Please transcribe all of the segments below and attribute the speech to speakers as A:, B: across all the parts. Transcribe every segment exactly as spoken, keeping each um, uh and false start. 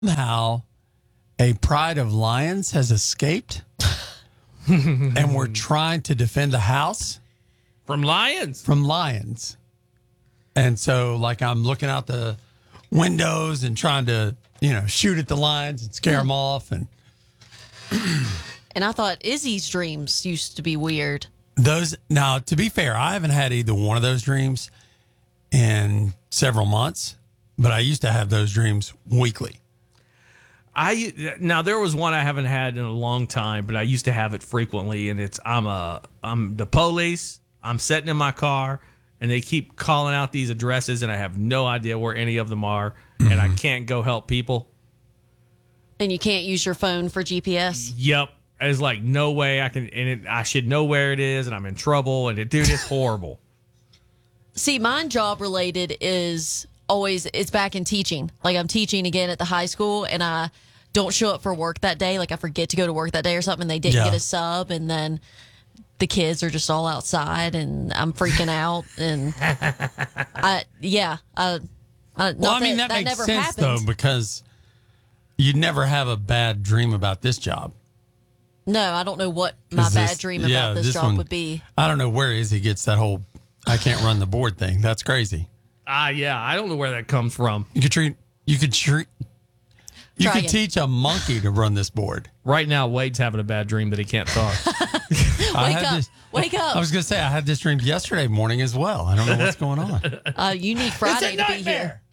A: Somehow, a pride of lions has escaped, and we're trying to defend the house
B: From lions.
A: from lions. And so, like, I'm looking out the windows and trying to, you know, shoot at the lions and scare them off. And
C: And I thought Izzy's dreams used to be weird.
A: those, now, to be fair, I haven't had either one of those dreams in several months, but I used to have those dreams weekly.
B: I now there was one I haven't had in a long time, but I used to have it frequently, and it's I'm a I'm the police. I'm sitting in my car, and they keep calling out these addresses, and I have no idea where any of them are, mm-hmm. and I can't go help people.
C: And you can't use your phone for G P S.
B: Yep, it's like no way I can, and it, I should know where it is, and I'm in trouble, and it, dude, it's horrible.
C: See, mine job related is always it's back in teaching. Like I'm teaching again at the high school, and I don't show up for work that day. Like I forget to go to work that day or something, and they didn't
A: Yeah.
C: get a sub, and then the kids are just all outside, and I'm freaking out. And I, yeah, I, I,
A: Well, I mean, that,
C: that
A: makes
C: never
A: sense,
C: happened.
A: though, because you'd never have a bad dream about this job.
C: No, I don't know what my
A: 'Cause
C: bad
A: this-
C: dream
A: yeah,
C: about this,
A: this
C: job
A: one-
C: would be.
A: I don't know where Izzy gets that whole I can't run the board thing. That's crazy.
B: Ah, uh, yeah, I don't know where that comes from.
A: You could treat, you could treat, you
C: Try
A: could
C: again.
A: teach a monkey to run this board.
B: Right now, Wade's having a bad dream that he can't talk.
A: I
C: Wake
A: had
C: up.
A: this-
C: Wake up.
A: I was going to say, I had this dream yesterday morning as well. I don't know what's going on.
C: Uh, you need Friday to be here.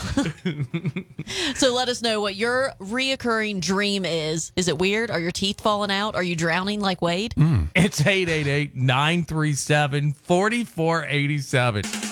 C: So let us know what your reoccurring dream is. Is it weird? Are your teeth falling out? Are you drowning like Wade?
B: It's eight eight eight, nine three seven, four four eight seven.